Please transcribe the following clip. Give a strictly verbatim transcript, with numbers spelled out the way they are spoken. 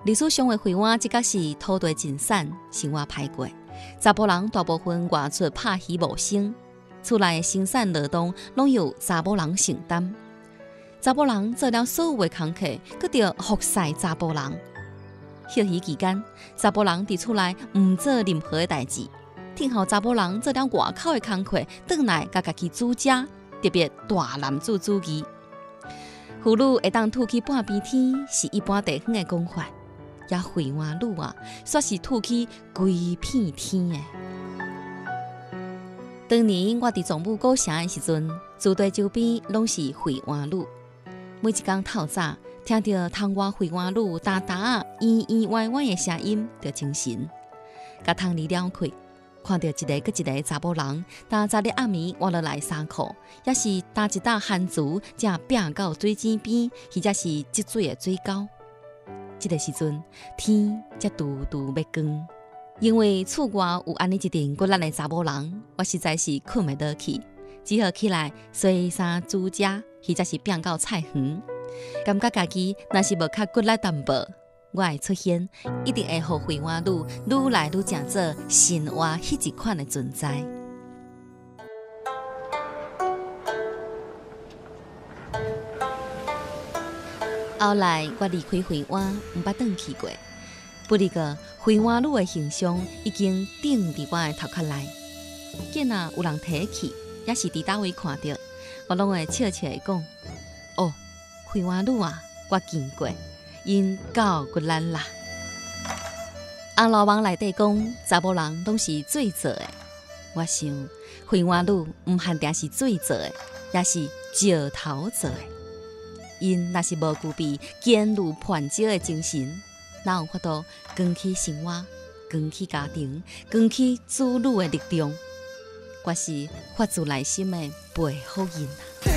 历史上的绘画，即个是土地真产，生活歹过。查甫人大部分外出拍戏谋生，厝内的生产劳动拢由查某人承担。查甫人做了所有的工课，搁着服侍查甫人。休息期间，查甫人伫厝内毋做任何的代志，听候查甫人做了外口的工课，转来甲家己煮食，特别大男子主义。妇女会当吐气半边天，是一般地方的讲法。也绘画女啊，煞是吐气规片天的。当年我伫总武古城的时阵，厝地周边拢是绘画女。每一天透早，听到窗外绘画女哒哒嘤嘤歪歪的声音，就精神。甲窗里了开，看到一个搁一个查某人，打早日暗暝换落来衫裤，也是打一打番薯，才拼到水井边，或者是积水的水沟。这个时阵，天才拄拄要光。因为厝外有安尼一群骨力的查某人，我实在是困袂倒去，只好起来洗衫煮食，或者是拼到菜园。感觉家己若是无较骨力淡薄，我的出现一定会互绘画女愈来愈成做神话迄一款的存在。后来我离开绘画，毋捌转去过。不过绘画女的形象已经定伫我的头壳内。见若有人提起，也是伫叨位看到，我拢会笑笑的讲：“哦，绘画女啊，我见过，因够骨力啦。”红楼梦内底讲，查某人拢是做作的。我想，绘画女毋限定是做作的，也是石头做的。因若是无具备坚如磐石的精神，哪有法度扛起生活、扛起家庭、扛起子女的力量？我是发自内心的陪好因啊！